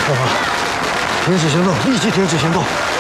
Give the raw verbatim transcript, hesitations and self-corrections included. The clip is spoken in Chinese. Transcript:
大哥，停止行动，立即停止行动！